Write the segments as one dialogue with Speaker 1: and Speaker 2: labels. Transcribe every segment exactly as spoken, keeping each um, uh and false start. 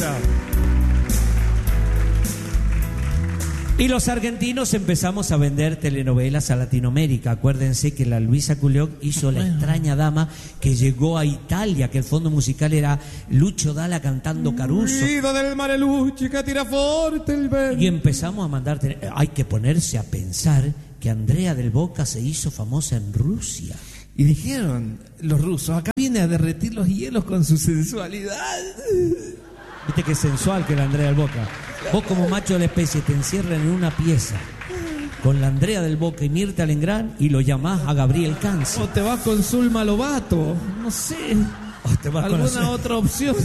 Speaker 1: gusta.
Speaker 2: Y los argentinos empezamos a vender telenovelas a Latinoamérica. Acuérdense que la Luisa Culioc hizo La extraña dama, que llegó a Italia, que el fondo musical era Lucho Dalla cantando Caruso.
Speaker 1: Guido del mare luce che tira forte il vento.
Speaker 2: Y empezamos a mandar... tele- Hay que ponerse a pensar que Andrea del Boca se hizo famosa en Rusia.
Speaker 1: Y dijeron los rusos, acá viene a derretir los hielos con su sensualidad.
Speaker 2: Viste qué sensual que la Andrea del Boca. Vos como macho de la especie te encierran en una pieza con la Andrea del Boca y Mirta Legrand y lo llamás a Gabriel Canzi.
Speaker 1: O te vas con Zulma Lobato, no sé,
Speaker 2: O te vas con
Speaker 1: alguna
Speaker 2: la-
Speaker 1: otra opción.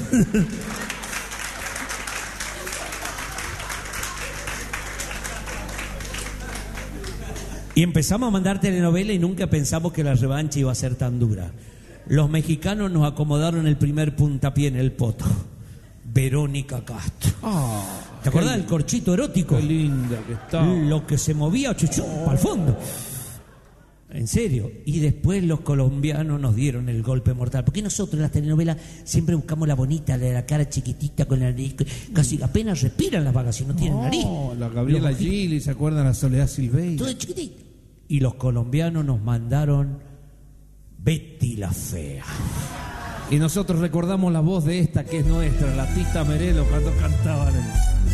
Speaker 2: Y empezamos a mandar telenovela y nunca pensamos que la revancha iba a ser tan dura. Los mexicanos nos acomodaron el primer puntapié en el poto. Verónica Castro.
Speaker 1: Oh,
Speaker 2: ¿Te acordás del corchito erótico?
Speaker 1: qué linda que está.
Speaker 2: Lo que se movía chuchú para el fondo. En serio. Y después los colombianos nos dieron el golpe mortal. Porque nosotros en las telenovelas siempre buscamos la bonita, la de la cara chiquitita con la nariz. Casi apenas respiran las vagas y no tienen nariz.
Speaker 1: Oh, la Gabriela
Speaker 2: Los ojitos,
Speaker 1: Gili, ¿se acuerdan? La Soledad Silveira.
Speaker 2: todo chiquitito. Y los colombianos nos mandaron Betty la Fea.
Speaker 1: Y nosotros recordamos la voz de esta que es nuestra, la Tita Merelo, cuando cantaban el...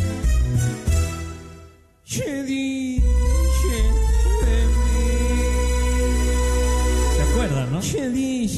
Speaker 1: Che di- che de mí.
Speaker 2: ¿Se acuerdan, no?
Speaker 1: Che di-